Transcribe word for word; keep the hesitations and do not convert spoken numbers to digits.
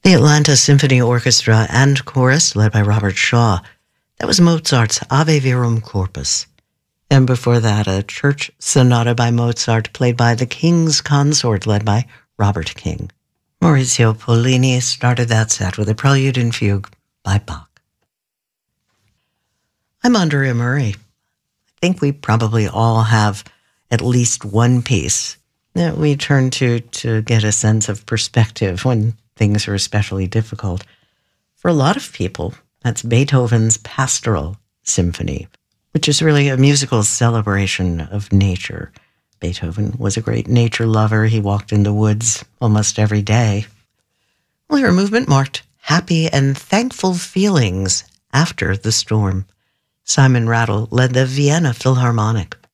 The Atlanta Symphony Orchestra and Chorus, led by Robert Shaw. That was Mozart's Ave Verum Corpus. And before that, a church sonata by Mozart, played by the King's Consort, led by Robert King. Maurizio Pollini started that set with a prelude and fugue by Bach. I'm Andrea Murray. I think we probably all have at least one piece that we turn to to get a sense of perspective when things are especially difficult. For a lot of people, that's Beethoven's Pastoral Symphony, which is really a musical celebration of nature. Beethoven was a great nature lover. He walked in the woods almost every day. Well, her movement marked happy and thankful feelings after the storm. Simon Rattle led the Vienna Philharmonic.